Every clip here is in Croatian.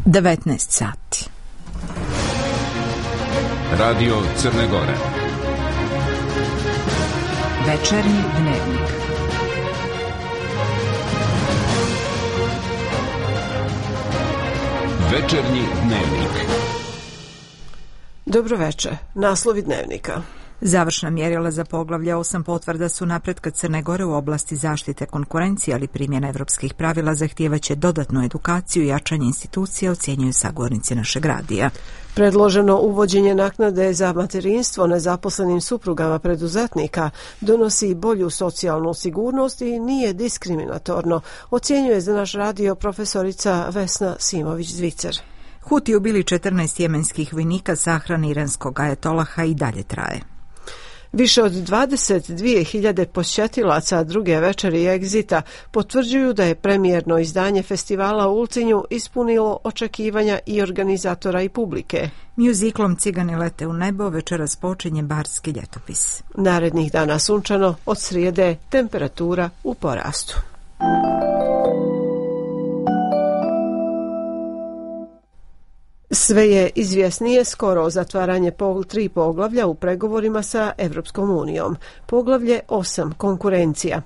19 sati. Radio Crne Gore. Večernji dnevnik. Večernji dnevnik. Dobro večer. Naslovi dnevnika. Završna mjerila za poglavlje 8 potvrda su napretka Crne Gore u oblasti zaštite konkurencije, ali primjena evropskih pravila zahtijevaće dodatnu edukaciju i jačanje institucija, ocjenjuju sagovornici našeg radija. Predloženo uvođenje naknade za materinstvo nezaposlenim suprugama preduzetnika donosi bolju socijalnu sigurnost i nije diskriminatorno, ocjenjuje za naš radio profesorica Vesna Simović-Zvicer. Huti ubili 14 jemenskih vojnika, sahrane iranskog ajatolaha i dalje traje. Više od 22.000 posjetilaca druge večeri Exita potvrđuju da je premijerno izdanje festivala u Ulcinju ispunilo očekivanja i organizatora i publike. Mjuziklom Cigani lete u nebo večeras počinje barski ljetopis. Narednih dana sunčano, od srijede temperatura u porastu. Sve je izvjesnije skoro zatvaranje 3 poglavlja u pregovorima sa Evropskom unijom. Poglavlje 8 konkurencija,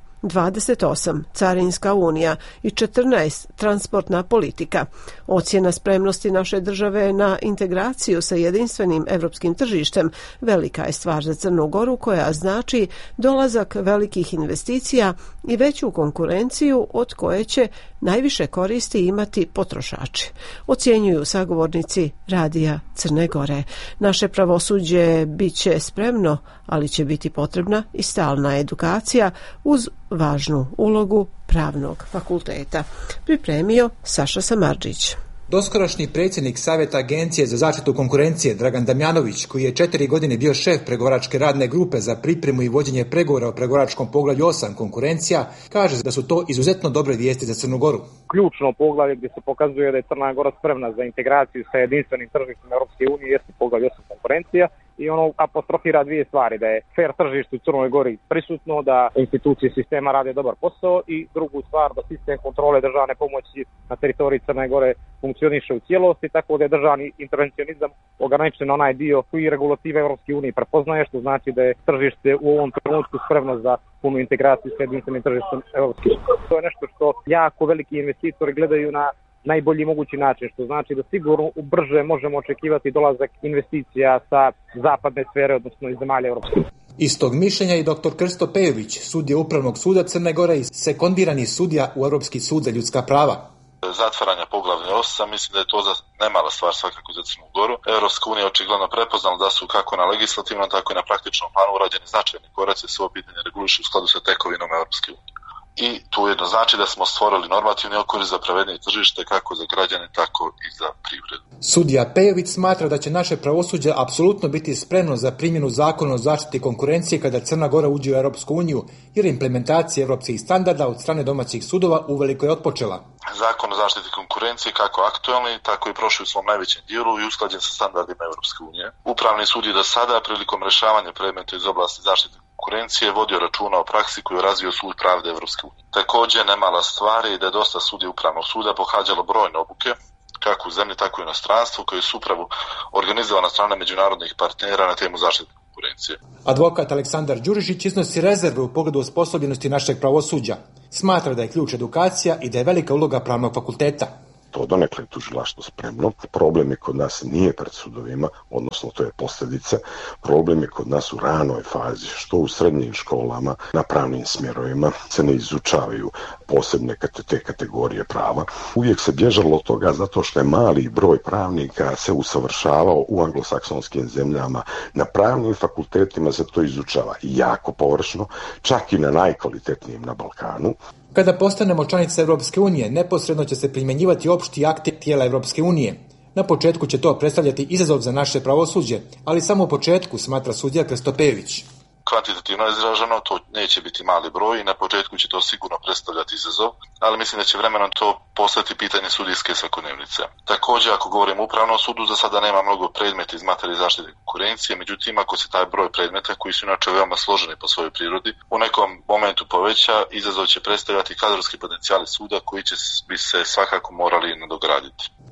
28 carinska unija i 14 transportna politika. Ocjena spremnosti naše države na integraciju sa jedinstvenim evropskim tržištem velika je stvar za Crnu Goru, koja znači dolazak velikih investicija i veću konkurenciju od koje će najviše koristi imati potrošači, ocjenjuju sagovornici radija Crne Gore. Naše pravosuđe bit će spremno, ali će biti potrebna i stalna edukacija uz važnu ulogu pravnog fakulteta. Pripremio Saša Samardžić. Doskorašnji predsjednik Savjeta Agencije za zaštitu konkurencije Dragan Damjanović, koji je 4 godine bio šef pregovaračke radne grupe za pripremu i vođenje pregovora o pregovaračkom poglavlju 8 konkurencija, kaže da su to izuzetno dobre vijesti za Crnu Goru. Ključno poglavlje gdje se pokazuje da je Crna Gora spremna za integraciju sa jedinstvenim tržištem Europske unije jeste poglavlje 8 konkurencija. I ono apostrofira dvije stvari, da je fair tržište u Crnoj Gori prisutno, da institucije sistema rade dobar posao i drugu stvar da sistem kontrole državne pomoći na teritoriji Crne Gore funkcioniše u cijelosti, tako da je državni intervencionizam ograničen na onaj dio koji regulative Europske unije prepoznaje, što znači da je tržište u ovom trenutku spremno za punu integraciju sa jedinstvenim tržištem Europske unije. To je nešto što jako veliki investitori gledaju na najbolji mogući način, što znači da sigurno brže možemo očekivati dolazak investicija sa zapadne sfere, odnosno iz zemalja Europske unije. Istog mišljenja i dr. Krsto Pejović, sudija Upravnog suda Crne Gore i sekondirani sudija u Europski sud za ljudska prava. Zatvaranja poglavlja 8, mislim da je to nemala stvar svakako za Crnu Goru. Europska unija očigledno prepoznala da su kako na legislativnom, tako i na praktičnom planu urađeni značajni koraci, se ovo pitanje reguliše u skladu sa tekovinom Europske unije. I tu jedno znači da smo stvorili normativni okvir za pravednije tržište kako za građane, tako i za privredu. Sudija Pejović smatra da će naše pravosuđe apsolutno biti spremno za primjenu zakona o zaštiti konkurencije kada Crna Gora uđe u Europsku uniju, jer implementacija europskih standarda od strane domaćih sudova uveliko je otpočela. Zakon o zaštiti konkurencije kako aktualni, tako i prošli u svom najvećem dijelu i usklađen sa standardima Europske unije. Upravni sud je do sada prilikom rješavanja predmeta iz oblasti zaštite konkurencije vodio računa o praksi koju je razvio Sud pravde Evropske unije. Također nemala stvar je da je dosta sudija Upravnog suda pohađalo brojne obuke, kako u zemlji, tako i u inostranstvu, koje su upravo organizovane strane međunarodnih partnera na temu zaštite konkurencije. Advokat Aleksandar Đurišić iznosi rezerve u pogledu osposobljenosti našeg pravosuđa. Smatra da je ključ edukacija i da je velika uloga pravnog fakulteta. To donekle tužilaštvo spremno. Problem je kod nas nije pred sudovima, odnosno to je posljedica. Problem je kod nas u ranoj fazi, što u srednjim školama, na pravnim smjerovima se ne izučavaju posebne te kategorije prava. Uvijek se bježalo od toga zato što je mali broj pravnika se usavršavao u anglosaksonskim zemljama. Na pravnim fakultetima se to izučava jako površno, čak i na najkvalitetnijim na Balkanu. Kada postanemo članice Europske unije, neposredno će se primjenjivati opšti akti tijela Europske unije. Na početku će to predstavljati izazov za naše pravosuđe, ali samo u početku, smatra sudija Krsto Pejović. Kvantitativno izraženo, to neće biti mali broj i na početku će to sigurno predstavljati izazov, ali mislim da će vremenom to postati pitanje sudijske svakodnevnice. Također, ako govorimo o Upravnom sudu, za sada nema mnogo predmeta iz materije zaštite konkurencije, međutim, ako se taj broj predmeta, koji su inače veoma složeni po svojoj prirodi, u nekom momentu poveća, izazov će predstavljati kadrovski potencijali suda koji će bi se svakako morali nadograditi.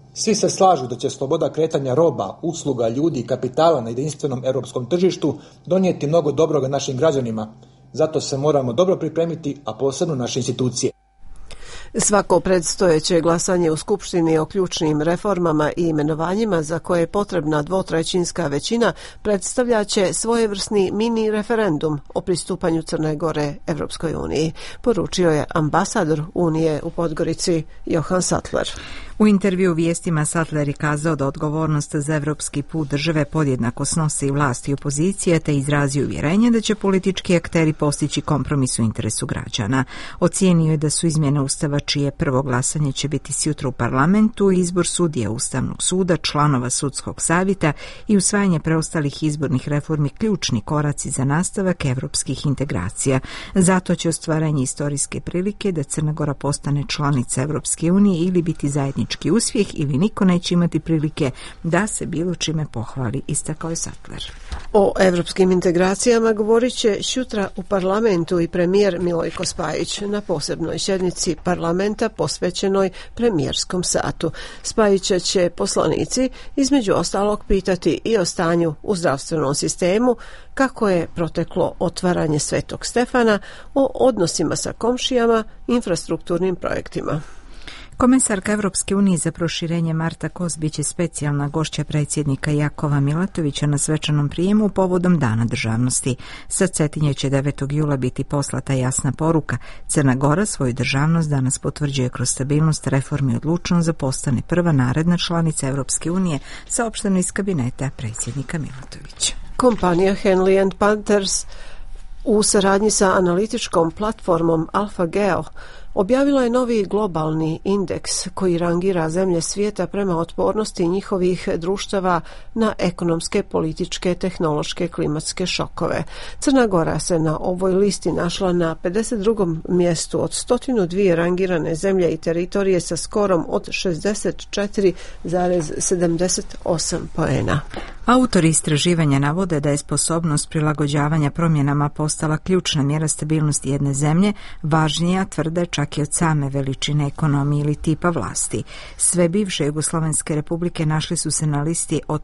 Svi se slažu da će sloboda kretanja roba, usluga, ljudi i kapitala na jedinstvenom europskom tržištu donijeti mnogo dobroga našim građanima. Zato se moramo dobro pripremiti, a posebno naše institucije. Svako predstojeće glasanje u Skupštini o ključnim reformama i imenovanjima za koje je potrebna dvotrećinska većina predstavljaće svojevrsni mini referendum o pristupanju Crne Gore Evropskoj uniji, poručio je ambasador Unije u Podgorici Johan Sattler. U intervju vijestima Sattler je kazao da odgovornost za evropski put države podjednako snose i vlasti i opozicije, te izrazio uvjerenje da će politički akteri postići kompromis u interesu građana. Ocijenio je da su izmjene Ustava, čije prvo glasanje će biti sutra u parlamentu, izbor sudija Ustavnog suda, članova sudskog savjeta i usvajanje preostalih izbornih reformi ključni koraci za nastavak evropskih integracija. Zato će ostvaranje istorijske prilike da Crna Gora postane članica Evropske unije ili biti zajednički uspjeh ili niko neće imati prilike da se bilo čime pohvali, istakao je Sattler. O evropskim integracijama govorit će sutra u parlamentu i premijer Milojko Spajić na posebnoj sjednici parlamenta posvećenoj premijerskom satu. Spajića će poslanici između ostalog pitati i o stanju u zdravstvenom sistemu, kako je proteklo otvaranje Svetog Stefana, o odnosima sa komšijama, infrastrukturnim projektima. Komesarka Evropske unije za proširenje Marta Kos biće specijalna gošća predsjednika Jakova Milatovića na svečanom prijemu povodom Dana državnosti. Sa Cetinje će 9. jula biti poslata jasna poruka. Crna Gora svoju državnost danas potvrđuje kroz stabilnost, reformi i odlučnost da postane prva naredna članica Evropske unije, saopšteno iz kabineta predsjednika Milatovića. Kompanija Henley & Partners u saradnji sa analitičkom platformom AlphaGeo objavila je novi globalni indeks koji rangira zemlje svijeta prema otpornosti njihovih društava na ekonomske, političke, tehnološke, klimatske šokove. Crna Gora se na ovoj listi našla na 52. mjestu od 102 rangirane zemlje i teritorije sa skorom od 64,78 poena. Autori istraživanja navode da je sposobnost prilagođavanja promjenama postala ključna mjera stabilnosti jedne zemlje, važnija, tvrde, čak i od same veličine ekonomije ili tipa vlasti. Sve bivše Jugoslovenske republike našli su se na listi od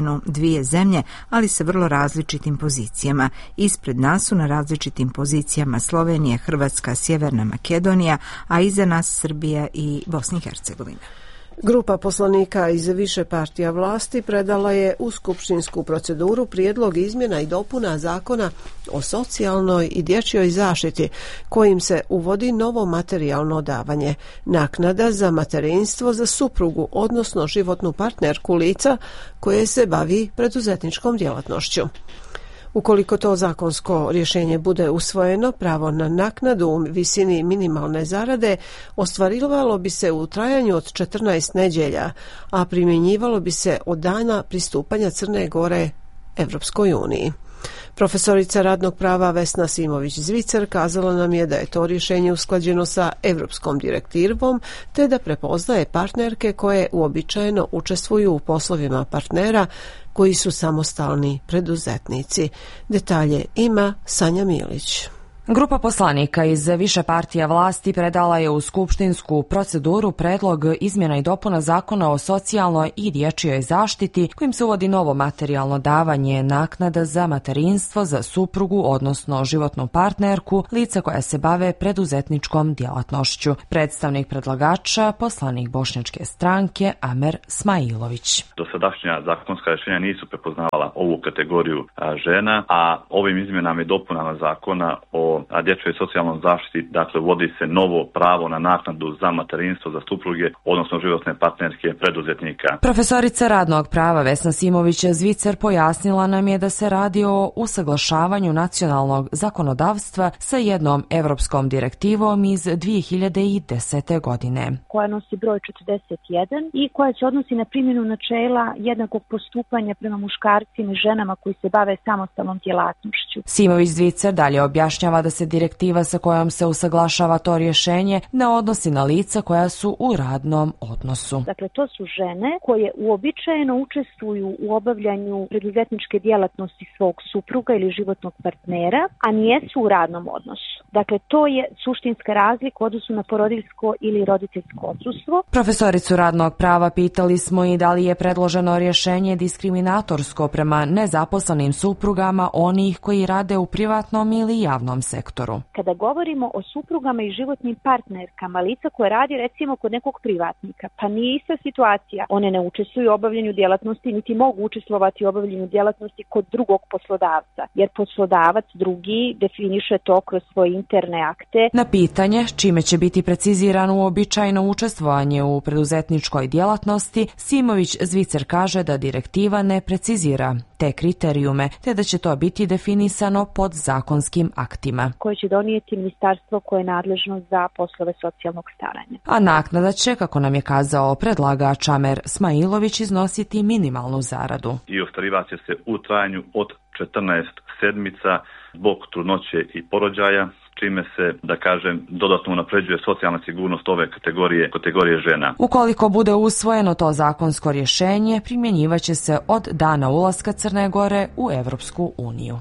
102 zemlje, ali sa vrlo različitim pozicijama. Ispred nas su na različitim pozicijama Slovenija, Hrvatska, Sjeverna Makedonija, a iza nas Srbija i Bosna i Hercegovina. Grupa poslanika iz više partija vlasti predala je u skupštinsku proceduru prijedlog izmjena i dopuna zakona o socijalnoj i dječjoj zaštiti, kojim se uvodi novo materijalno davanje, naknada za materinstvo za suprugu, odnosno životnu partnerku lica koje se bavi preduzetničkom djelatnošću. Ukoliko to zakonsko rješenje bude usvojeno, pravo na naknadu u visini minimalne zarade ostvarivalo bi se u trajanju od 14 nedjelja, a primjenjivalo bi se od dana pristupanja Crne Gore Evropskoj uniji. Profesorica radnog prava Vesna Simović-Zvicer kazala nam je da je to rješenje usklađeno sa Evropskom direktivom, te da prepoznaje partnerke koje uobičajeno učestvuju u poslovima partnera koji su samostalni preduzetnici. Detalje ima Sanja Milić. Grupa poslanika iz više partija vlasti predala je u skupštinsku proceduru predlog izmjena i dopuna zakona o socijalnoj i dječjoj zaštiti, kojim se uvodi novo materijalno davanje naknada za materinstvo za suprugu, odnosno životnu partnerku, lica koja se bave preduzetničkom djelatnošću. Predstavnik predlagača, poslanik Bošnjačke stranke Amer Smailović. Dosadašnja zakonska rješenja nisu prepoznavala ovu kategoriju žena, a ovim izmjenama i dopunama zakona o dječjoj socijalnoj zaštiti, dakle, uvodi se novo pravo na naknadu za materinstvo za supruge, odnosno životne partnerke preduzetnika. Profesorica radnog prava Vesna Simović-Zvicer pojasnila nam je da se radi o usaglašavanju nacionalnog zakonodavstva sa jednom evropskom direktivom iz 2010. godine. Koja nosi broj 41 i koja se odnosi na primjenu načela jednakog postupanja prema muškarcima i ženama koji se bave samostalnom djelatnošću. Simović-Zvicer dalje objašnjava da se direktiva sa kojom se usaglašava to rješenje ne odnosi na lica koja su u radnom odnosu. Dakle, to su žene koje uobičajeno učestvuju u obavljanju preduzetničke djelatnosti svog supruga ili životnog partnera, a nijesu u radnom odnosu. Dakle, to je suštinska razlika u odnosu na porodiljsko ili roditeljsko odsustvo. Profesoricu radnog prava pitali smo i da li je predloženo rješenje diskriminatorsko prema nezaposlenim suprugama onih koji rade u privatnom ili javnom sektoru. Kada govorimo o suprugama i životnim partnerkama, lica koje radi recimo kod nekog privatnika, pa nije ista situacija. One ne učestvuju u obavljanju djelatnosti, niti mogu učestvovati u obavljanju djelatnosti kod drugog poslodavca, jer poslodavac drugi definiše to kroz svoje interne akte. Na pitanje čime će biti precizirano uobičajeno učestvovanje u preduzetničkoj djelatnosti, Simović-Zvicer kaže da direktiva ne precizira te kriterijume, te da će to biti definisano pod zakonskim aktima. Koje će donijeti ministarstvo koje je nadležno za poslove socijalnog staranja. A naknada će, kako nam je kazao predlagač Amer Smailović, iznositi minimalnu zaradu. I ostvarivat će se u trajanju od 14 sedmica zbog trudnoće i porođaja, čime se, da kažem, dodatno unapređuje socijalna sigurnost ove kategorije žena. Ukoliko bude usvojeno to zakonsko rješenje, primjenjivaće se od dana ulaska Crne Gore u Evropsku uniju.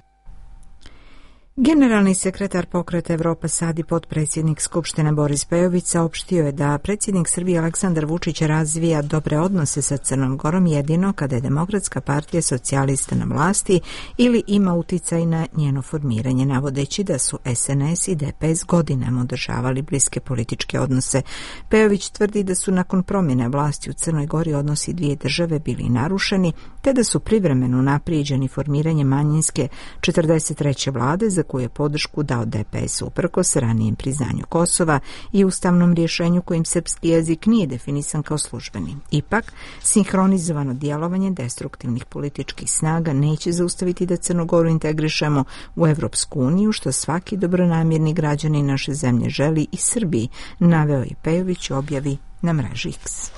Generalni sekretar Pokreta Evropa SAD i potpredsjednik Skupštine Boris Pejović saopštio je da predsjednik Srbije Aleksandar Vučić razvija dobre odnose sa Crnom Gorom jedino kada je Demokratska partija socijalista na vlasti ili ima uticaj na njeno formiranje, navodeći da su SNS i DPS godinama održavali bliske političke odnose. Pejović tvrdi da su nakon promjene vlasti u Crnoj Gori odnosi dvije države bili narušeni, te da su privremeno unaprijeđeni formiranje manjinske 43. vlade za koju je podršku dao DPS uprkos ranijem priznanju Kosova i ustavnom rješenju kojim srpski jezik nije definisan kao službeni. Ipak, sinhronizovano djelovanje destruktivnih političkih snaga neće zaustaviti da Crnu Goru integrišemo u Evropsku uniju, što svaki dobronamjerni građanin naše zemlje želi i Srbiji, naveo je Pejović u objavi na mreži X.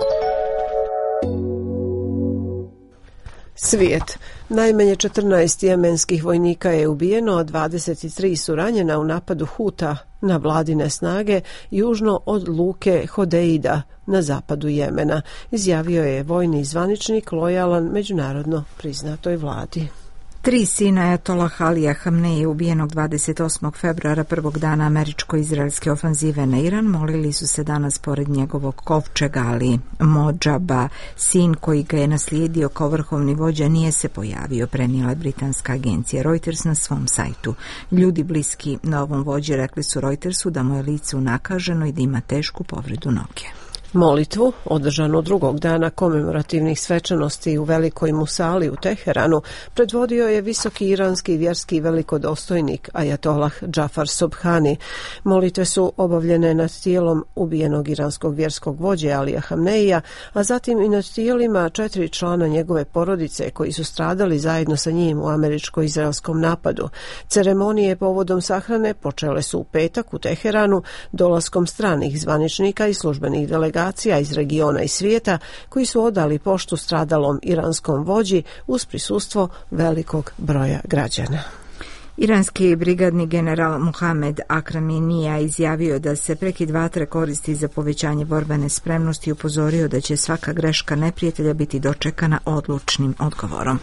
Svijet. Najmanje 14 jemenskih vojnika je ubijeno, a 23 su ranjena u napadu Huta na vladine snage južno od luke Hodeida na zapadu Jemena, izjavio je vojni zvaničnik lojalan međunarodno priznatoj vladi. 3 sina Ajatollaha Alija Hamneje ubijenog 28. februara, prvog dana američko-izraelske ofanzive na Iran, molili su se danas pored njegovog kovčega, ali Modžaba, sin koji ga je naslijedio kao vrhovni vođa, nije se pojavio, prenijela je britanska agencija Reuters na svom sajtu. Ljudi bliski novom vođi rekli su Reutersu da mu je lice unakaženo i da ima tešku povredu noge. Molitvu, održanu drugog dana komemorativnih svečanosti u Velikoj Musali u Teheranu, predvodio je visoki iranski vjerski velikodostojnik Ajatollah Džafar Sobhani. Molitve su obavljene nad tijelom ubijenog iranskog vjerskog vođe Alija Hamneija, a zatim i nad tijelima 4 člana njegove porodice koji su stradali zajedno sa njim u američko-izraelskom napadu. Ceremonije povodom sahrane počele su u petak u Teheranu dolaskom stranih zvaničnika i službenih delegacija iz regiona i svijeta koji su odali poštu stradalom iranskom vođi uz prisustvo velikog broja građana. Iranski brigadni general Muhamed Akraminija izjavio da se prekid vatre koristi za povećanje borbene spremnosti i upozorio da će svaka greška neprijatelja biti dočekana odlučnim odgovorom.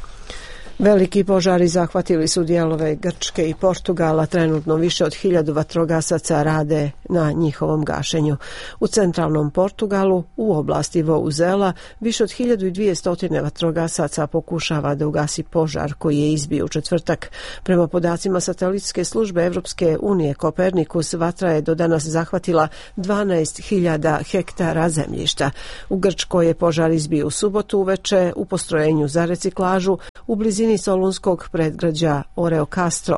Veliki požari zahvatili su dijelove Grčke i Portugala. Trenutno više od 1000 vatrogasaca rade na njihovom gašenju. U centralnom Portugalu, u oblasti Vouzela, više od 1200 vatrogasaca pokušava da ugasi požar koji je izbio u četvrtak. Prema podacima satelitske službe Evropske unije Kopernikus, vatra je do danas zahvatila 12.000 hektara zemljišta. U Grčkoj je požar izbio u subotu uveče u postrojenju za reciklažu u blizini solunskog predgrađa Oreo Castro,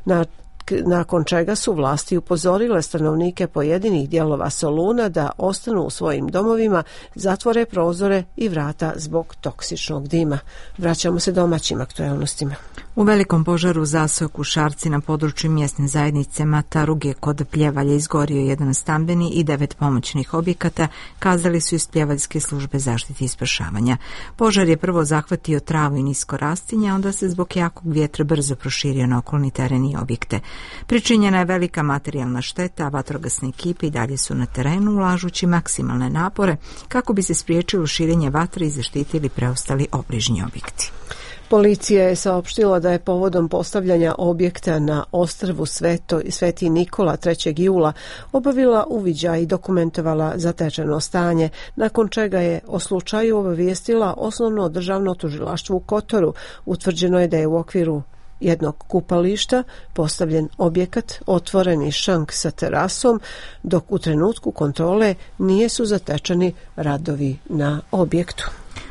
nakon čega su vlasti upozorile stanovnike pojedinih dijelova Soluna da ostanu u svojim domovima, zatvore prozore i vrata zbog toksičnog dima. Vraćamo se domaćim aktuelnostima. U velikom požaru zaseo Kušarci na području mjesne zajednice Mataruge kod Pljevalja izgorio jedan stambeni i 9 pomoćnih objekata, kazali su iz Pljevaljske službe zaštite i spašavanja. Požar je prvo zahvatio travu i nisko rastinje, a onda se zbog jakog vjetra brzo proširio na okolni teren i objekte. Pričinjena je velika materijalna šteta, a vatrogasne ekipe i dalje su na terenu ulažući maksimalne napore kako bi se spriječilo širenje vatre i zaštitili preostali obližnji objekti. Policija je saopštila da je povodom postavljanja objekta na ostrvu Sveti Nikola 3. jula obavila uviđaj i dokumentovala zatečeno stanje, nakon čega je o slučaju obavijestila Osnovno državno tužilaštvo u Kotoru. Utvrđeno je da je u okviru jednog kupališta postavljen objekat otvoreni šank sa terasom, dok u trenutku kontrole nisu zatečeni radovi na objektu.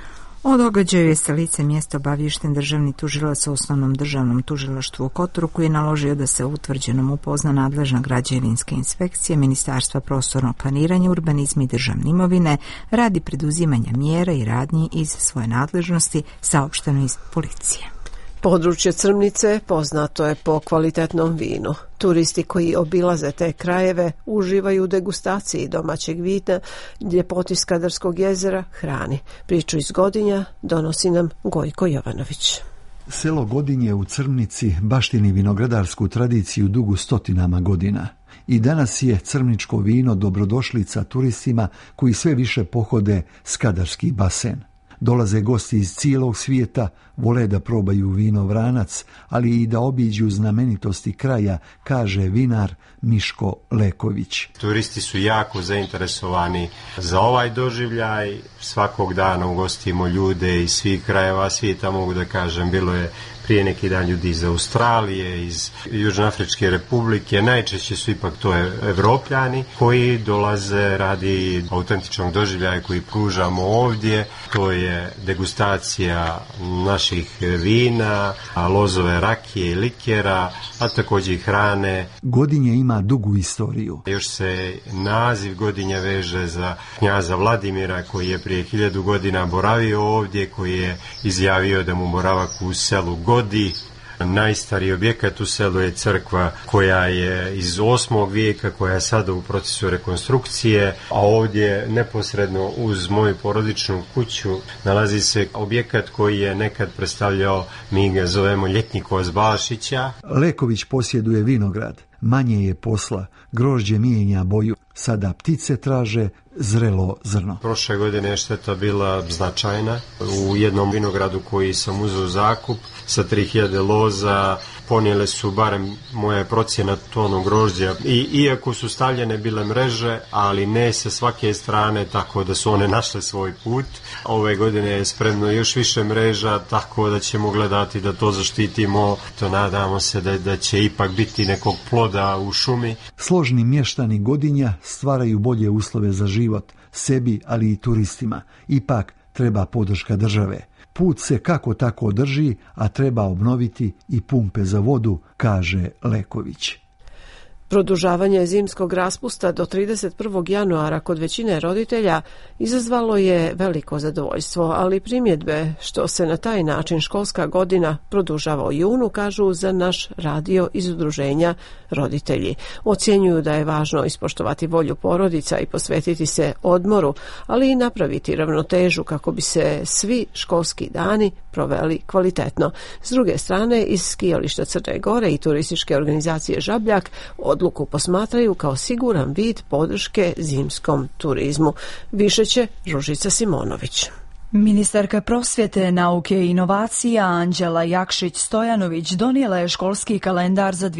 O događaju je sa lice mjesta obaviješten državni tužilac u Osnovnom državnom tužilaštvu u Kotoru, koji je naložio da se utvrđenom upozna nadležna građevinske inspekcije Ministarstva prostornog planiranja, urbanizma i državne imovine radi preduzimanja mjera i radnji iz svoje nadležnosti, saopšteno iz policije. Područje Crmnice poznato je po kvalitetnom vinu. Turisti koji obilaze te krajeve uživaju u degustaciji domaćeg vina, ljepoti Skadarskog jezera, hrani. Priču iz Godinja donosi nam Gojko Jovanović. Selo Godinje u Crmnici baštini vinogradarsku tradiciju dugu stotinama godina. I danas je crmničko vino dobrodošlica turistima koji sve više pohode Skadarski basen. Dolaze gosti iz cijelog svijeta, vole da probaju vino Vranac, ali i da obiđu znamenitosti kraja, kaže vinar Miško Leković. Turisti su jako zainteresovani za ovaj doživljaj. Svakog dana ugostimo ljude iz svih krajeva svijeta, mogu da kažem, bilo je prije neki dan ljudi iz Australije, iz Južnoafričke republike, najčešće su ipak to Evropljani koji dolaze radi autentičnog doživljaja koji pružamo ovdje. To je degustacija naših vina, lozove rakije i likera, a također i hrane. Godinje ima dugu istoriju. Još se naziv Godinja veže za knjaza Vladimira koji je prije 1000 godina boravio ovdje, koji je izjavio da mu boravak u selu godi. Najstariji objekat u selu je crkva koja je iz 8. vijeka, koja je sada u procesu rekonstrukcije, a ovdje neposredno uz moju porodičnu kuću nalazi se objekat koji je nekad predstavljao, mi ga zovemo Ljetni koz Balašića. Leković posjeduje vinograd, manje je posla, grožđe mijenja boju, sada ptice traže zrelo zrno. Prošle godine je šteta bila značajna. U jednom vinogradu koji sam uzeo zakup sa 3000 loza ponijele su, barem moja procjena, tonu grožđa. I iako su stavljene bile mreže, ali ne sa svake strane, tako da su one našle svoj put. Ove godine je spremno još više mreža, tako da ćemo gledati da to zaštitimo. To nadamo se da će ipak biti nekog ploda u šumi. Složni mještani Godinja stvaraju bolje uslove za život, sebi, ali i turistima. Ipak treba podrška države. Put se kako tako održi, a treba obnoviti i pumpe za vodu, kaže Leković. Produžavanje zimskog raspusta do 31. januara kod većine roditelja izazvalo je veliko zadovoljstvo, ali primjedbe što se na taj način školska godina produžava u junu, kažu za naš radio iz udruženja roditelji. Ocjenjuju da je važno ispoštovati volju porodica i posvetiti se odmoru, ali i napraviti ravnotežu kako bi se svi školski dani proveli kvalitetno. S druge strane, iz skijališta Crne Gore i turističke organizacije Žabljak odluku posmatraju kao siguran vid podrške zimskom turizmu. Više će Ružica Simonović. Ministarka prosvjete, nauke i inovacija Anđela Jakšić-Stojanović donijela je školski kalendar za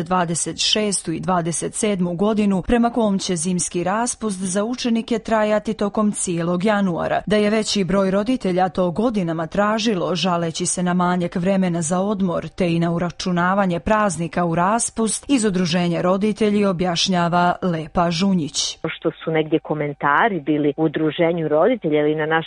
2026. i 2027. godinu, prema kom će zimski raspust za učenike trajati tokom cijelog januara. Da je veći broj roditelja to godinama tražilo, žaleći se na manjak vremena za odmor te i na uračunavanje praznika u raspust, iz udruženja roditelji objašnjava Lepa Žunjić. Što su negdje komentari bili u udruženju roditelja ili na našem portalu,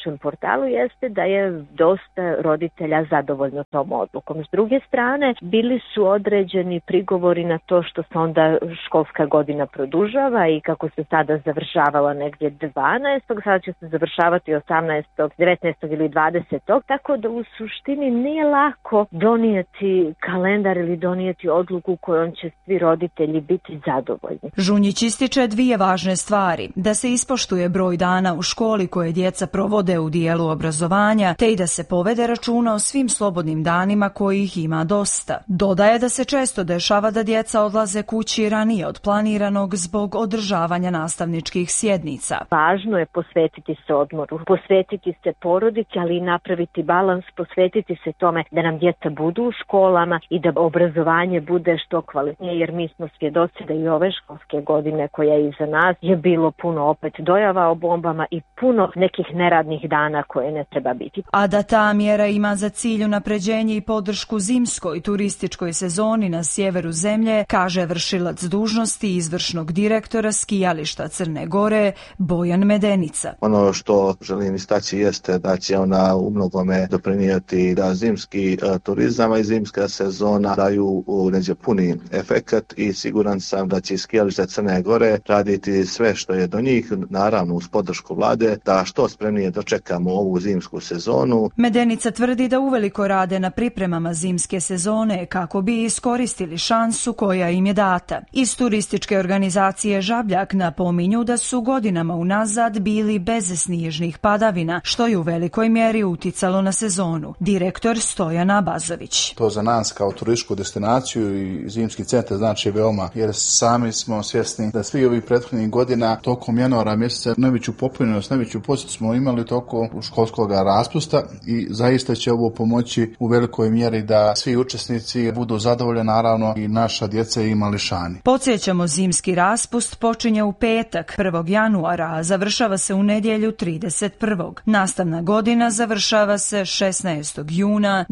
materijalu jeste da je dosta roditelja zadovoljno tom odlukom. S druge strane, bili su određeni prigovori na to što se onda školska godina produžava i kako se sada završavala negdje 12. sada će se završavati 18., 19. ili 20. Tako da u suštini nije lako donijeti kalendar ili donijeti odluku kojom će svi roditelji biti zadovoljni. Žunjić ističe dvije važne stvari: da se ispoštuje broj dana u školi koje djeca provode u dijelu obrazovanja, te i da se povede računa o svim slobodnim danima kojih ima dosta. Dodaje da se često dešava da djeca odlaze kući ranije od planiranog zbog održavanja nastavničkih sjednica. Važno je posvetiti se odmoru, posvetiti se porodici, ali i napraviti balans, posvetiti se tome da nam djeca budu u školama i da obrazovanje bude što kvalitetnije, jer mi smo svjedoci da i ove školske godine koja je iza nas je bilo puno opet dojava o bombama i puno nekih neradnih dana koje ne treba biti. A da ta mjera ima za cilj unapređenje i podršku zimskoj turističkoj sezoni na sjeveru zemlje, kaže vršilac dužnosti izvršnog direktora skijališta Crne Gore Bojan Medenica. Ono što želim istaći jeste da će ona u mnogome doprinijeti da zimski turizam i zimska sezona daju neđe puni efekat i siguran sam da će skijališta Crne Gore raditi sve što je do njih, naravno uz podršku vlade, da što spremnije dočekamo ovu zimsku sezonu. Medenica tvrdi da uveliko rade na pripremama zimske sezone kako bi iskoristili šansu koja im je data. Iz turističke organizacije Žabljak napominju da su godinama unazad bili bez snježnih padavina, što je u velikoj mjeri uticalo na sezonu. Direktor Stojan Abazović. To za nas kao turističku destinaciju i zimski centar znači veoma, jer sami smo svjesni da svi ovih prethodnih godina tokom januara mjeseca najveću popunjenost, najveću posjetu smo imali tokom školskog raspusta i zaista će ovo pomoći u velikoj mjeri da svi učesnici budu zadovoljni, naravno i naša djeca i mališani. Podsjećamo, zimski raspust počinje u petak 1. januara, a završava se u nedjelju 31. Nastavna godina završava se 16. juna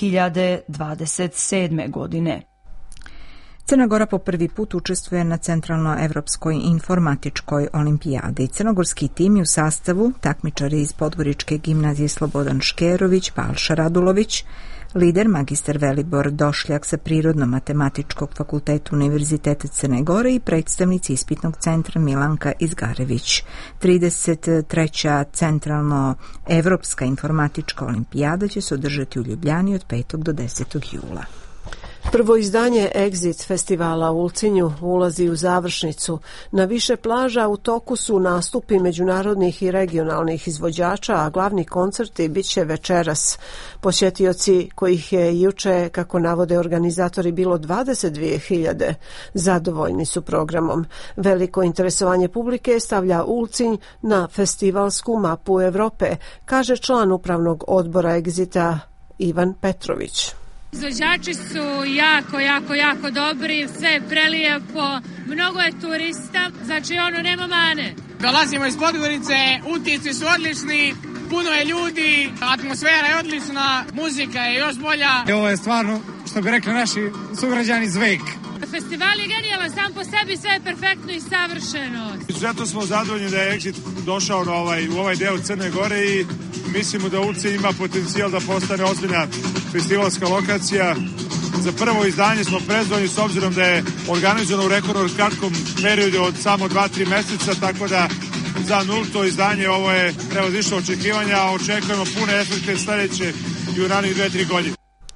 2027. godine. Crna Gora po prvi put učestvuje na Centralnoevropskoj informatičkoj olimpijadi. Crnogorski tim je u sastavu takmičari iz Podgoričke gimnazije Slobodan Škerović, Balša Radulović, lider magistar Velibor Došljak sa Prirodno-matematičkog fakulteta Univerziteta Crne Gore i predstavnici ispitnog centra Milanka Izgarević. 33. Centralnoevropska informatička olimpijada će se održati u Ljubljani od 5. do 10. jula. Prvo izdanje Exit festivala u Ulcinju ulazi u završnicu. Na više plaža u toku su nastupi međunarodnih i regionalnih izvođača, a glavni koncerti bit će večeras. Posjetioci, kojih je juče, kako navode organizatori, bilo 22.000, zadovoljni su programom. Veliko interesovanje publike stavlja Ulcinj na festivalsku mapu Evrope, kaže član upravnog odbora Exita Ivan Petrović. Izvođači su jako dobri, sve je prelijepo, mnogo je turista, znači nema mane. Dolazimo iz Podgorice, utisci su odlični, puno je ljudi, atmosfera je odlična, muzika je još bolja. Ovo je stvarno, što bi rekli naši sugrađani, zvek. Festival je genijalan, sam po sebi sve je perfektno i savršeno. Zato smo zadovoljni da je Exit došao u ovaj deo Crne Gore i mislimo da Ulcinj ima potencijal da postane ozbiljna festivalska lokacija. Za prvo izdanje smo prezadovoljni s obzirom da je organizovano u rekordno kratkom periodu od samo 2-3 mjeseca, tako da za nulto izdanje ovo je prevazišlo očekivanja, a očekujemo pune efekte sljedeće i u narednih 2-3 godine.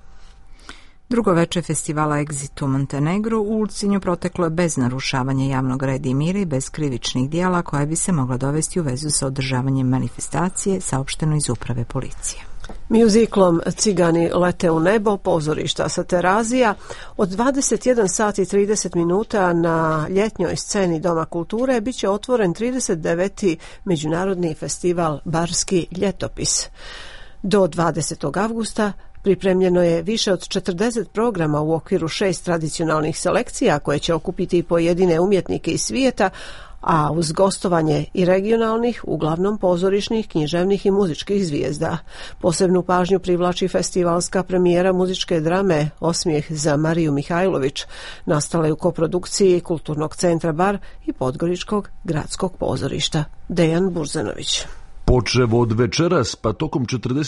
Drugo veče festivala Exit u Montenegru u Ulcinju proteklo je bez narušavanja javnog reda i mira i bez krivičnih dijela koje bi se mogla dovesti u vezu sa održavanjem manifestacije, saopšteno iz uprave policije. Mjuziklom Cigani lete u nebo pozorišta sa Terazija od 21 sat i 30 minuta na ljetnjoj sceni Doma kulture bit će otvoren 39. Međunarodni festival Barski ljetopis. Do 20. avgusta pripremljeno je više od 40 programa u okviru 6 tradicionalnih selekcija koje će okupiti i pojedine umjetnike iz svijeta, a uz gostovanje i regionalnih, uglavnom pozorišnih, književnih i muzičkih zvijezda. Posebnu pažnju privlači festivalska premijera muzičke drame Osmijeh za Mariju Mihajlović, nastala je u koprodukciji Kulturnog centra Bar i Podgoričkog gradskog pozorišta. Dejan Burzanović. Počevo od večeras pa tokom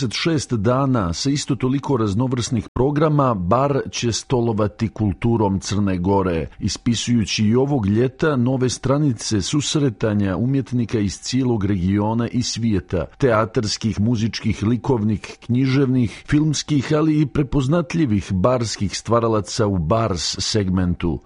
46 dana sa isto toliko raznovrsnih programa bar će stolovati kulturom Crne Gore, ispisujući i ovog ljeta nove stranice susretanja umjetnika iz cijelog regiona i svijeta, teatarskih, muzičkih, likovnih, književnih, filmskih, ali i prepoznatljivih barskih stvaralaca u bars segmentu.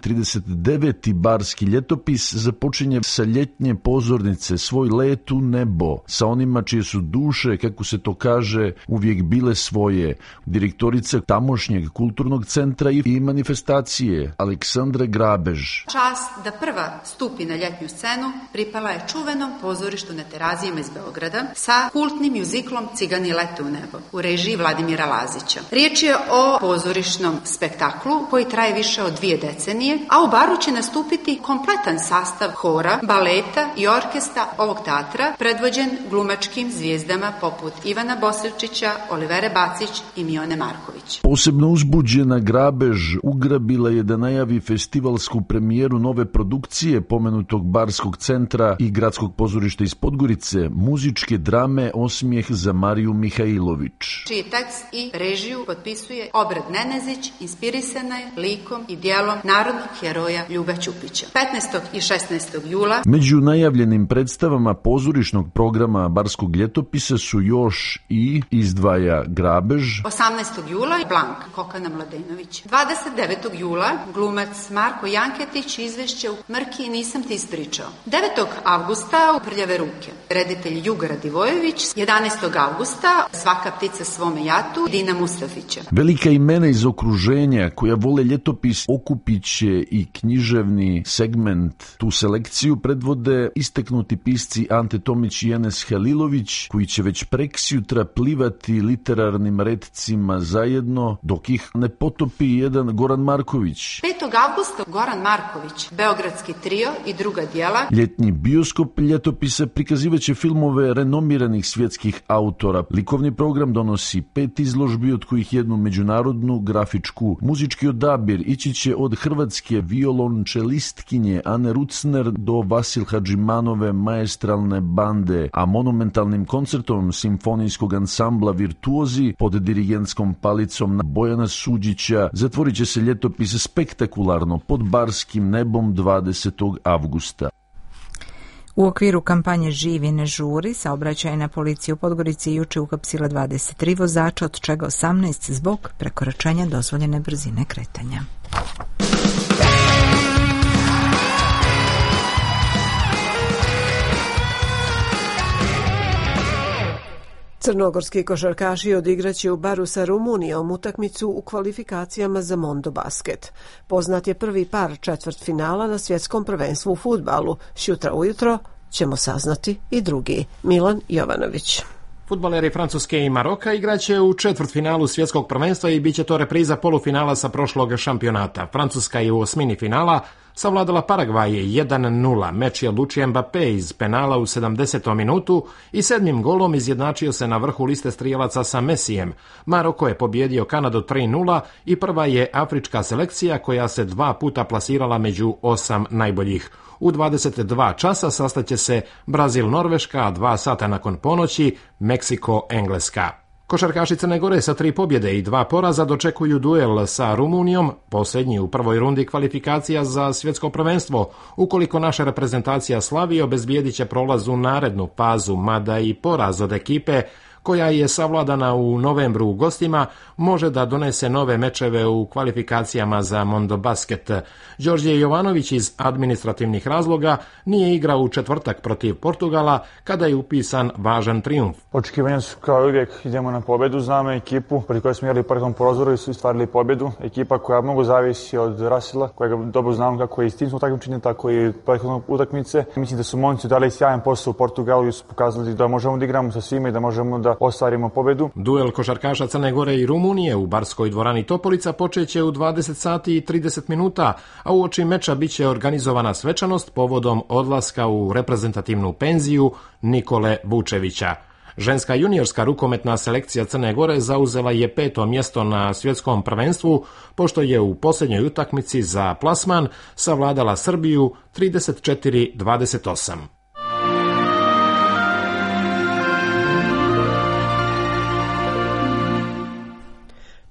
39. barski ljetopis započinje sa ljetnje pozornice Svoj let u nebo, sa onima čije su duše, kako se to kaže, uvijek bile svoje. Direktorica tamošnjeg kulturnog centra i manifestacije Aleksandra Grabež. Čast da prva stupi na ljetnju scenu pripala je čuvenom pozorištu na Terazijama iz Beograda sa kultnim mjuziklom Cigani lete u nebo u režiji Vladimira Lazića. Riječ je o pozorišnom spektaklu koji traje više od 2 decenije, a u baru će nastupiti kompletan sastav hora, baleta i orkestra ovog teatra, predvođen glumačkim zvijezdama poput Ivana Bosilčića, Olivere Bacić i Mione Marković. Posebno uzbuđena Grabež ugrabila je da najavi festivalsku premijeru nove produkcije pomenutog barskog centra i gradskog pozorišta iz Podgorice, muzičke drame Osmijeh za Mariju Mihajlović. Čiji tekst i režiju potpisuje Obrad Nenezić, inspirisana je likom i dijelom narodnog heroja Ljube Ćupića. 15. i 16. jula među najavljenim predstavama pozorišnog programa barskog ljetopisa su još i izdvaja Grabež. 18. jula Blank Kokana Mladenović. 29. jula glumac Marko Janketić izvešće u Mrki nisam ti ispričao. 9. avgusta u Prljave ruke reditelj Juga Radivojević. 11. avgusta Svaka ptica svome jatu Dina Mustafića. Velika imena iz okruženja koja vole ljetopis okupit će i književni segment. Tu selekciju predvode isteknuti pisci Ante Tomić i Enes Halilović, koji će već preksjutra plivati literarnim retcima zajedno, dok ih ne potopi jedan Goran Marković. 5. avgusta Goran Marković, Beogradski trio i druga djela. Ljetni bioskop ljetopisa prikazivaće filmove renomiranih svjetskih autora. Likovni program donosi 5 izložbi, od kojih jednu međunarodnu grafičku. Muzički odabir ići će od hrvatske violončelistkinje Ane Rucner do Vasil Hadžimanove maestralne bande, a monumentalnim koncertom simfonijskog ansambla Virtuozi pod dirigentskom palicom Bojana Suđića zatvorit će se ljetopis spektakularno pod barskim nebom 20. avgusta. U okviru kampanje Živi ne žuri, saobraćajna policija u Podgorici juče uhapsila 23 vozača, od čega 18 zbog prekoračenja dozvoljene brzine kretanja. Crnogorski košarkaši odigraće u Baru sa Rumunijom utakmicu u kvalifikacijama za Mondo Basket. Poznat je prvi par četvrtfinala na svjetskom prvenstvu u fudbalu. Šutra ujutro ćemo saznati i drugi. Milan Jovanović. Fudbaleri Francuske i Maroka igraće u četvrtfinalu svjetskog prvenstva i bit će to repriza polufinala sa prošlog šampionata. Francuska je u osmini finala savladala Paragvaje 1-0. Meč je odlučio Mbappé iz penala u 70. minutu i 7. golom izjednačio se na vrhu liste strijelaca sa Messijem. Maroko je pobjedio Kanadu 3-0 i prva je afrička selekcija koja se 2 puta plasirala među 8 najboljih. U 22 časa sastaće se Brazil-Norveška, a 2 sata nakon ponoći Meksiko-Engleska. Košarkaši Crne Gore sa 3 pobjede i 2 poraza dočekuju duel sa Rumunijom, posljednji u prvoj rundi kvalifikacija za svjetsko prvenstvo. Ukoliko naša reprezentacija slavi, obezbijedit će prolaz u narednu fazu, mada i poraz od ekipe koja je savladana u novembru u gostima, može da donese nove mečeve u kvalifikacijama za Mondo Basket. Đorđe Jovanović iz administrativnih razloga nije igrao u četvrtak protiv Portugala kada je upisan važan trijumf. Očekivanja su kao uvijek, idemo na pobjedu, znamo ekipu protiv koje smo igrali u prvom prozoru i su stvarili pobjedu. Ekipa koja mnogo zavisi od Rasila, kojega dobro znamo kako je iz timskog takmičenja, tako i prethodne utakmice. Mislim da su momci dali sjajan posao u Portugalu i su pokazali da možemo da igramo sa svima i da možemo da ostvarimo pobjedu. Duel košarkaša Crne Gore i Rumunije u barskoj dvorani Topolica počeće u 20 sati i 30 minuta, a uoči meča biće organizovana svečanost povodom odlaska u reprezentativnu penziju Nikole Vučevića. Ženska juniorska rukometna selekcija Crne Gore zauzela je 5. mjesto na svjetskom prvenstvu, pošto je u posljednjoj utakmici za plasman savladala Srbiju 34-28.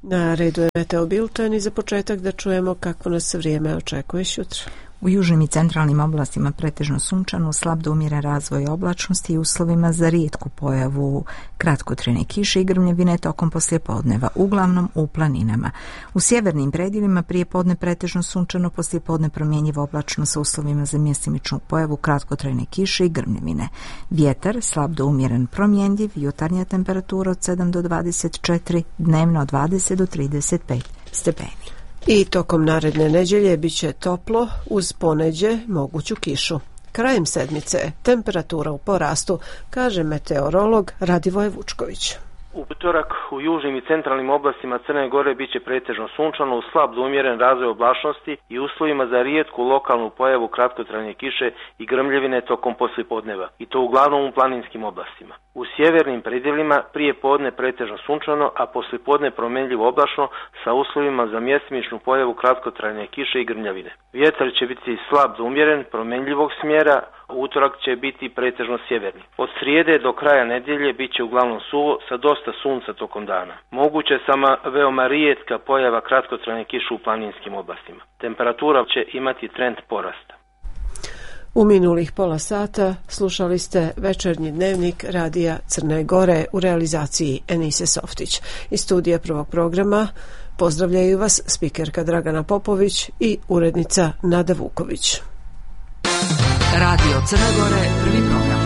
Na redu je Meteo Bilten i za početak da čujemo kako nas vrijeme očekuje sutra. U južnim i centralnim oblastima pretežno sunčano, slab do umjeren razvoj oblačnosti i uslovima za rijetku pojavu kratkotrajne kiše i grmljavine tokom poslijepodneva, uglavnom u planinama. U sjevernim predjelima prijepodne pretežno sunčano, poslijepodne promjenjiva oblačnost sa uslovima za mjestimičnu pojavu kratkotrajne kiše i grmljavine. Vjetar slab do umjeren promjenjiv, jutarnja temperatura od 7 do 24, dnevno od 20 do 35 stepeni. I tokom naredne nedjelje bit će toplo, uz poneđe moguću kišu. Krajem sedmice temperatura u porastu, kaže meteorolog Radivoje Vučković. U utorak u južnim i centralnim oblastima Crne Gore bit će pretežno sunčano uz slab do umjeren razvoj oblačnosti i uslovima za rijetku lokalnu pojavu kratkotrajne kiše i grmljevine tokom poslijepodneva, i to uglavnom u planinskim oblastima. U sjevernim predjelima prije podne pretežno sunčano, a poslijepodne promjenjivo oblačno sa uslovima za mjestimičnu pojavu kratkotrajne kiše i grmljavine. Vjetar će biti slab do umjeren, promjenjivog smjera, utorak će biti pretežno sjeverni. Od srijede do kraja nedjelje bit će uglavnom suvo sa dosta sunca tokom dana. Moguće sama veoma rijetka pojava kratkotrajne kiše u planinskim oblastima. Temperatura će imati trend porasta. U minulih pola sata slušali ste večernji dnevnik radija Crne Gore u realizaciji Enise Softić. Iz studija Prvog programa pozdravljaju vas spikerka Dragana Popović i urednica Nada Vuković. Radio Crne Gore, prvi program.